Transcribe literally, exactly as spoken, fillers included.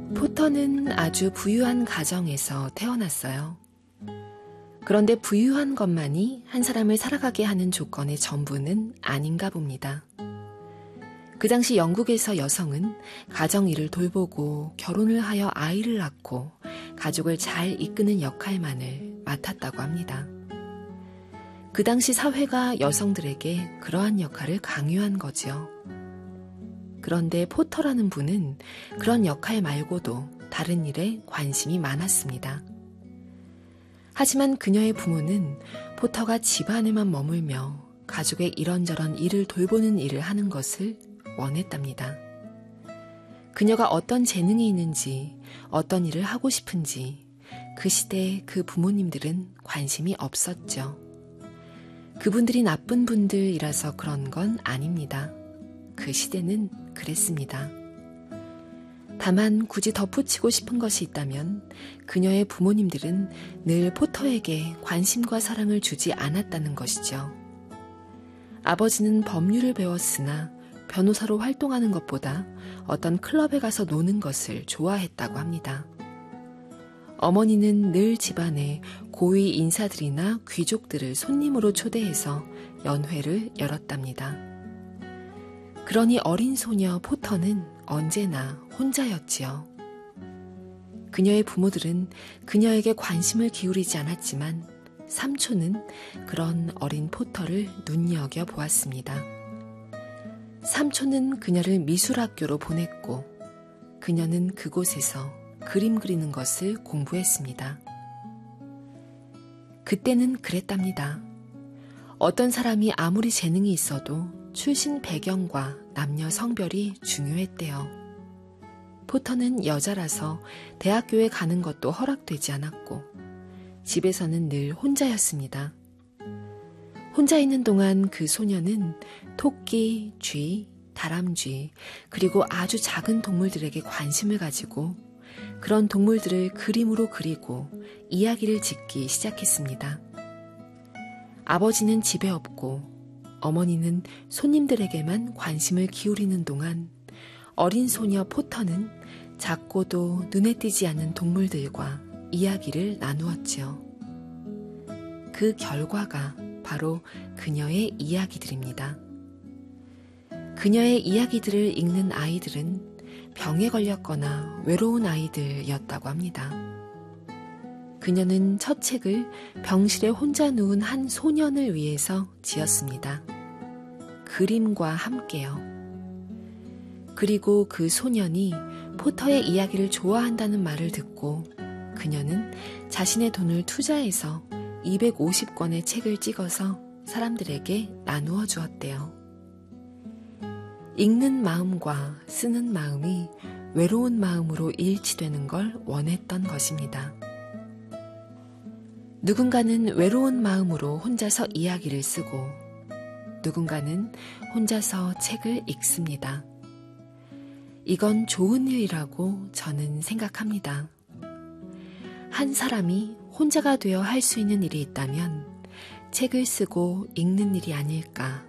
포터는 아주 부유한 가정에서 태어났어요. 그런데 부유한 것만이 한 사람을 살아가게 하는 조건의 전부는 아닌가 봅니다. 그 당시 영국에서 여성은 가정 일을 돌보고 결혼을 하여 아이를 낳고 가족을 잘 이끄는 역할만을 맡았다고 합니다. 그 당시 사회가 여성들에게 그러한 역할을 강요한 거죠. 그런데 포터라는 분은 그런 역할 말고도 다른 일에 관심이 많았습니다. 하지만 그녀의 부모는 포터가 집안에만 머물며 가족의 이런저런 일을 돌보는 일을 하는 것을 원했답니다. 그녀가 어떤 재능이 있는지, 어떤 일을 하고 싶은지 그 시대의 그 부모님들은 관심이 없었죠. 그분들이 나쁜 분들이라서 그런 건 아닙니다. 그 시대는 그랬습니다. 다만 굳이 덧붙이고 싶은 것이 있다면 그녀의 부모님들은 늘 포터에게 관심과 사랑을 주지 않았다는 것이죠. 아버지는 법률을 배웠으나 변호사로 활동하는 것보다 어떤 클럽에 가서 노는 것을 좋아했다고 합니다. 어머니는 늘 집안에 고위 인사들이나 귀족들을 손님으로 초대해서 연회를 열었답니다. 그러니 어린 소녀 포터는 언제나 혼자였지요. 그녀의 부모들은 그녀에게 관심을 기울이지 않았지만 삼촌은 그런 어린 포터를 눈여겨보았습니다. 삼촌은 그녀를 미술학교로 보냈고 그녀는 그곳에서 그림 그리는 것을 공부했습니다. 그때는 그랬답니다. 어떤 사람이 아무리 재능이 있어도 출신 배경과 남녀 성별이 중요했대요. 포터는 여자라서 대학교에 가는 것도 허락되지 않았고 집에서는 늘 혼자였습니다. 혼자 있는 동안 그 소녀는 토끼, 쥐, 다람쥐, 그리고 아주 작은 동물들에게 관심을 가지고 그런 동물들을 그림으로 그리고 이야기를 짓기 시작했습니다. 아버지는 집에 없고 어머니는 손님들에게만 관심을 기울이는 동안 어린 소녀 포터는 작고도 눈에 띄지 않는 동물들과 이야기를 나누었지요. 그 결과가 바로 그녀의 이야기들입니다. 그녀의 이야기들을 읽는 아이들은 병에 걸렸거나 외로운 아이들이었다고 합니다. 그녀는 첫 책을 병실에 혼자 누운 한 소년을 위해서 지었습니다. 그림과 함께요. 그리고 그 소년이 포터의 이야기를 좋아한다는 말을 듣고 그녀는 자신의 돈을 투자해서 이백오십 권의 책을 찍어서 사람들에게 나누어 주었대요. 읽는 마음과 쓰는 마음이 외로운 마음으로 일치되는 걸 원했던 것입니다. 누군가는 외로운 마음으로 혼자서 이야기를 쓰고 누군가는 혼자서 책을 읽습니다. 이건 좋은 일이라고 저는 생각합니다. 한 사람이 혼자가 되어 할 수 있는 일이 있다면 책을 쓰고 읽는 일이 아닐까